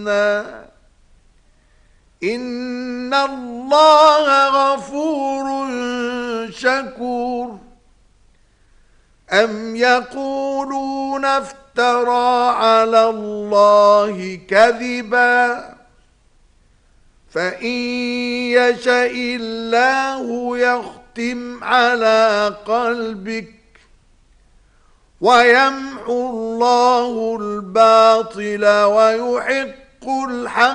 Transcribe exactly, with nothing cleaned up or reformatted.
إن الله غفور شكور. أم يقولون افترى على الله كذبا فإن يشاء الله يختم على قلبك ويمحو الله الباطل ويحق الحق